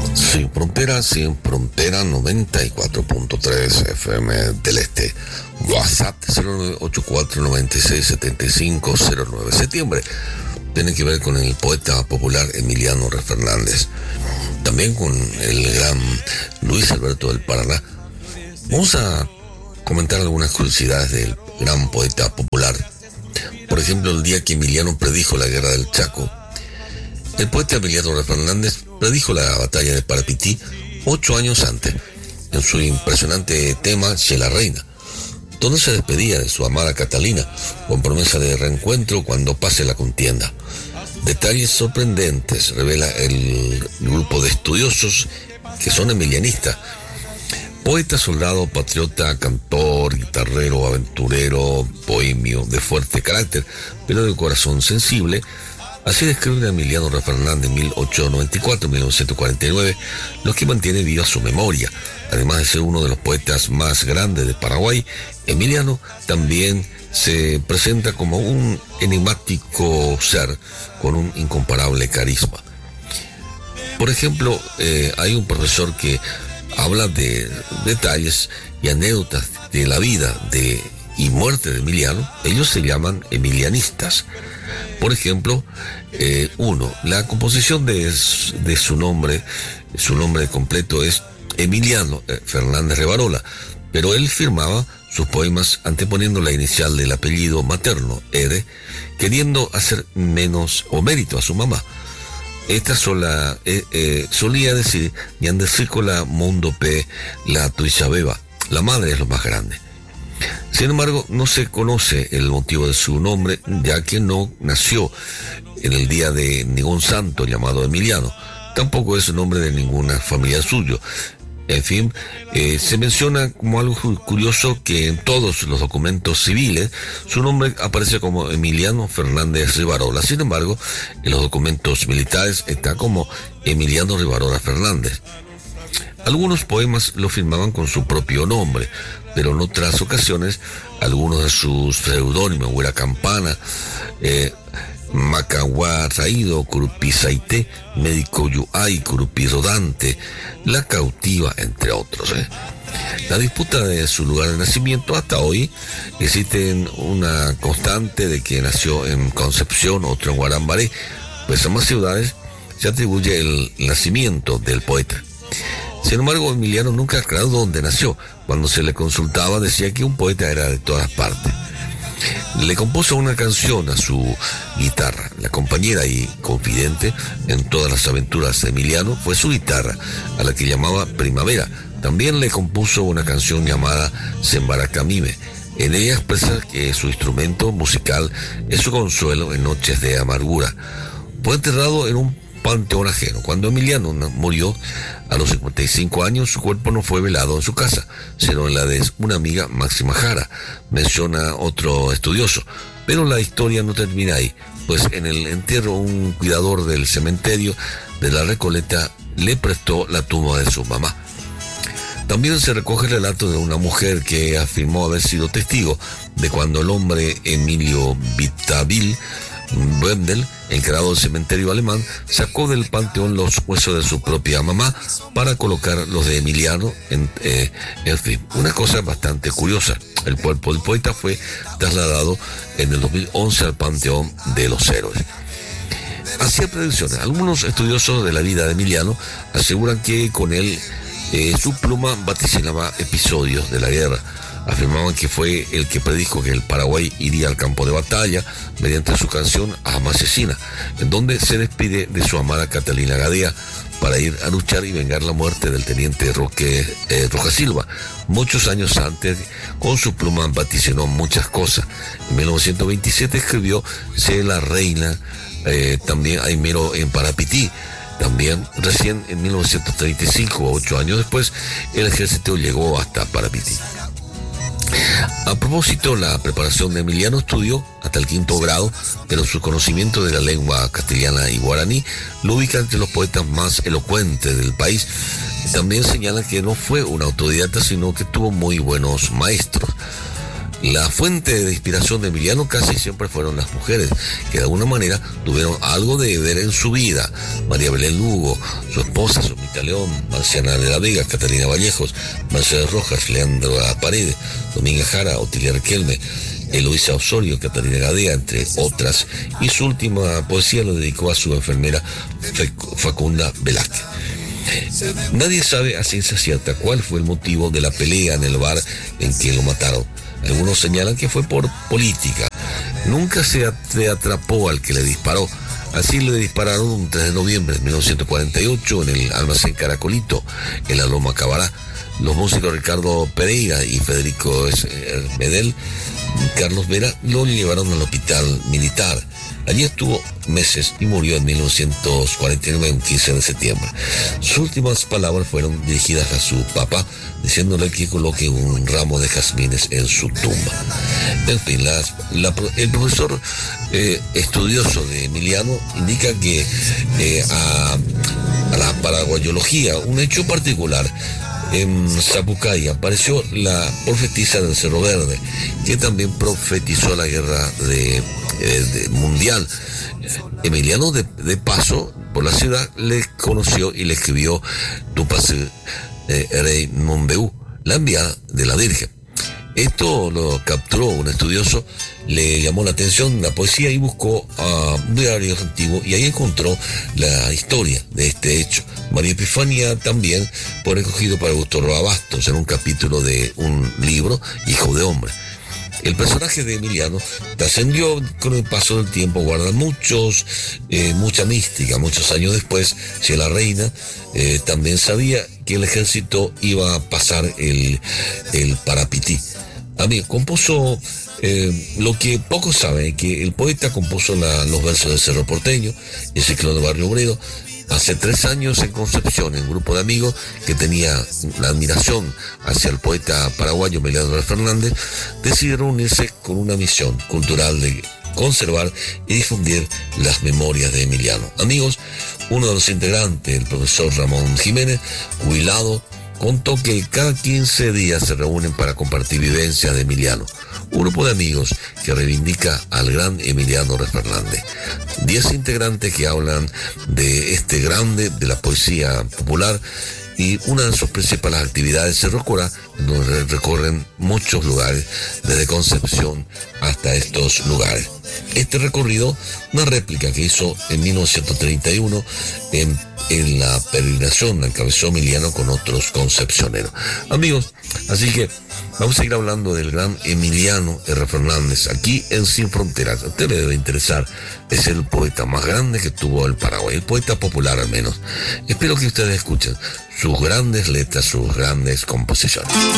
Sin frontera 94.3 FM del Este. WhatsApp 0984967509. Septiembre tiene que ver con el poeta popular Emiliano Fernández. También con el gran Luis Alberto del Paraná. Vamos a comentar algunas curiosidades del gran poeta popular. Por ejemplo, el día que Emiliano predijo la guerra del Chaco, el poeta Emiliano Fernández predijo la batalla de Parapití 8 años antes, en su impresionante tema Che la Reina, donde se despedía de su amada Catalina, con promesa de reencuentro cuando pase la contienda. Detalles sorprendentes revela el grupo de estudiosos que son emilianistas. Poeta, soldado, patriota, cantor, guitarrero, aventurero, bohemio, de fuerte carácter, pero de corazón sensible. Así describe a Emiliano Fernández en 1894-1949, lo que mantiene viva su memoria. Además de ser uno de los poetas más grandes de Paraguay, Emiliano también se presenta como un enigmático ser con un incomparable carisma. Por ejemplo, hay un profesor que habla de detalles y anécdotas de la vida y muerte de Emiliano. Ellos se llaman emilianistas. Por ejemplo, la composición de su nombre completo es Emiliano Fernández Rivarola, pero él firmaba sus poemas anteponiendo la inicial del apellido materno, Ede, queriendo hacer menos o mérito a su mamá. Esta solía decir, Ñandecícola Mundo P, la Tuizabeba, la madre es lo más grande. Sin embargo, no se conoce el motivo de su nombre, ya que no nació en el día de ningún santo llamado Emiliano. Tampoco es el nombre de ninguna familia suyo. En fin, se menciona como algo curioso que en todos los documentos civiles su nombre aparece como Emiliano Fernández Rivarola. Sin embargo, en los documentos militares está como Emiliano Rivarola Fernández. Algunos poemas lo firmaban con su propio nombre, pero en otras ocasiones algunos de sus seudónimos, Huera Campana, Macahuá Raído, Curupi Saité, Médico Yuay, Curupi Rodante, La Cautiva, entre otros. La disputa de su lugar de nacimiento hasta hoy existe una constante de que nació en Concepción, otro en Guarambaré, pues en más ciudades se atribuye el nacimiento del poeta. Sin embargo, Emiliano nunca aclaró dónde nació. Cuando se le consultaba decía que un poeta era de todas partes. Le compuso una canción a su guitarra. La compañera y confidente en todas las aventuras de Emiliano fue su guitarra, a la que llamaba Primavera. También le compuso una canción llamada Sembaracamime. En ella expresa que su instrumento musical es su consuelo en noches de amargura. Fue enterrado en un panteón ajeno. Cuando Emiliano murió a los 55 años, su cuerpo no fue velado en su casa, sino en la de una amiga, Máxima Jara, menciona otro estudioso. Pero la historia no termina ahí, pues en el entierro un cuidador del cementerio de la Recoleta le prestó la tumba de su mamá. También se recoge el relato de una mujer que afirmó haber sido testigo de cuando el hombre Emilio Vitavil Wendel, encargado del cementerio alemán, sacó del panteón los huesos de su propia mamá para colocar los de Emiliano. En fin, una cosa bastante curiosa. El cuerpo del poeta fue trasladado en el 2011 al Panteón de los Héroes. Hacía predicciones. Algunos estudiosos de la vida de Emiliano aseguran que con él su pluma vaticinaba episodios de la guerra. Afirmaban que fue el que predijo que el Paraguay iría al campo de batalla mediante su canción Ama Asesina, en donde se despide de su amada Catalina Gadea para ir a luchar y vengar la muerte del teniente Rojas Silva. Muchos años antes, con su pluma vaticinó muchas cosas. En 1927 escribió Sé la Reina, también Aimero en Parapití. También, recién en 1935, 8 años después, el ejército llegó hasta Parapití. A propósito, la preparación de Emiliano estudió hasta el 5º grado, pero su conocimiento de la lengua castellana y guaraní lo ubica entre los poetas más elocuentes del país. También señala que no fue un autodidacta, sino que tuvo muy buenos maestros. La fuente de inspiración de Emiliano casi siempre fueron las mujeres, que de alguna manera tuvieron algo de ver en su vida. María Belén Lugo, su esposa, Sumita León, Marciana de la Vega, Catalina Vallejos, Mercedes Rojas, Leandra Paredes, Dominga Jara, Otilia Riquelme, Eloísa Osorio, Catalina Gadea, entre otras, y su última poesía lo dedicó a su enfermera Facunda Velázquez. Nadie sabe a ciencia cierta cuál fue el motivo de la pelea en el bar en que lo mataron. Algunos señalan que fue por política. Nunca se atrapó al que le disparó. Así le dispararon un 3 de noviembre de 1948 en el almacén Caracolito, en la Loma Cabará. Los músicos Ricardo Pereira y Federico Medel, Carlos Vera, lo llevaron al hospital militar. Allí estuvo meses y murió en 1949, un 15 de septiembre. Sus últimas palabras fueron dirigidas a su papá, diciéndole que coloque un ramo de jazmines en su tumba. En fin, el profesor estudioso de Emiliano indica que a la paraguayología, un hecho particular, en Zapucay apareció la profetisa del Cerro Verde, que también profetizó la guerra mundial. Emiliano, de paso por la ciudad, le conoció y le escribió Tupas Rey Monbeú, la enviada de la Virgen. Esto lo capturó un estudioso, le llamó la atención la poesía y buscó a diarios antiguos y ahí encontró la historia de este hecho. María Epifania también fue recogido para Gustavo Abastos en un capítulo de un libro, Hijo de Hombre. El personaje de Emiliano trascendió con el paso del tiempo, guarda mucha mística. Muchos años después, si la reina también sabía que el ejército iba a pasar el Parapití. Amigo, compuso lo que pocos saben, que el poeta compuso los versos del Cerro Porteño, el ciclo de Barrio Obrero. Hace 3 años en Concepción, en un grupo de amigos que tenía la admiración hacia el poeta paraguayo Emiliano Fernández, decidieron unirse con una misión cultural de conservar y difundir las memorias de Emiliano. Amigos, uno de los integrantes, el profesor Ramón Jiménez, jubilado, contó que cada 15 días se reúnen para compartir vivencias de Emiliano. Un grupo de amigos que reivindica al gran Emiliano Fernández. 10 integrantes que hablan de este grande de la poesía popular, y una de sus principales actividades es Cerro Corá, donde recorren muchos lugares, desde Concepción hasta estos lugares. Este recorrido, una réplica que hizo en 1931 en la peregrinación, la encabezó Emiliano con otros concepcioneros. Amigos, así que vamos a seguir hablando del gran Emiliano R. Fernández aquí en Sin Fronteras. A usted le debe interesar, es el poeta más grande que tuvo el Paraguay, el poeta popular al menos. Espero que ustedes escuchen sus grandes letras, sus grandes composiciones.